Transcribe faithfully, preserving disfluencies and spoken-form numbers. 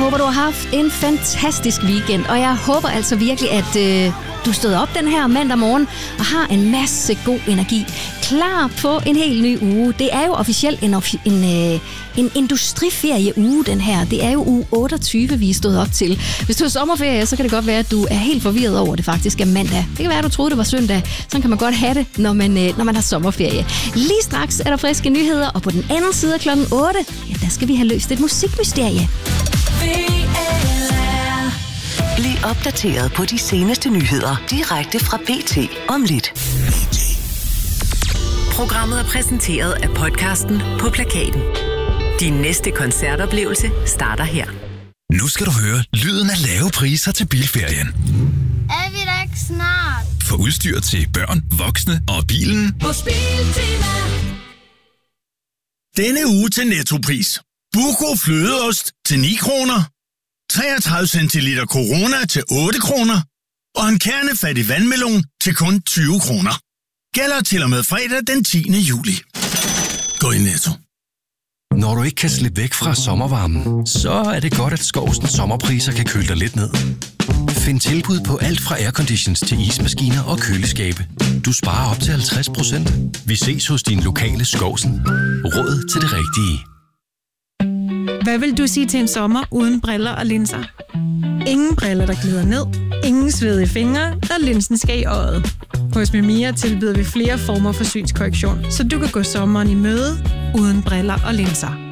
håber, du har haft en fantastisk weekend, og jeg håber altså virkelig, at øh, du stod op den her mandag morgen og har en masse god energi. Klar på en helt ny uge. Det er jo officielt en, en, øh, en industriferieuge, den her. Det er jo uge otteogtyve, vi er stået op til. Hvis du har sommerferie, så kan det godt være, at du er helt forvirret over, at det faktisk er mandag. Det kan være, at du troede, det var søndag. Sådan kan man godt have det, når man, øh, når man har sommerferie. Lige straks er der friske nyheder, og på den anden side klokken otte, ja, der skal vi have løst et musikmysterie. Bliv opdateret på de seneste nyheder direkte fra B T om lidt. Programmet er præsenteret af podcasten På Plakaten. Din næste koncertoplevelse starter her. Nu skal du høre lyden af lave priser til bilferien. Er vi da ikke snart? For udstyr til børn, voksne og bilen. Hos Biltema. Denne uge til Nettopris. Buco flødeost til ni kroner. treogtredive centiliter Corona til otte kroner. Og en kernefattig vandmelon til kun tyve kroner. Gælder til og med fredag den tiende juli. Gå i Netto. Når du ikke kan slippe væk fra sommervarmen, så er det godt, at Skovsens sommerpriser kan køle dig lidt ned. Find tilbud på alt fra airconditions til ismaskiner og køleskabe. Du sparer op til halvtreds procent. Vi ses hos din lokale Skovsen. Råd til det rigtige. Hvad vil du sige til en sommer uden briller og linser? Ingen briller, der glider ned. Ingen svedige fingre, når linsen skal i øjet. Hos Mimia tilbyder vi flere former for synskorrektion, så du kan gå sommeren i møde uden briller og linser.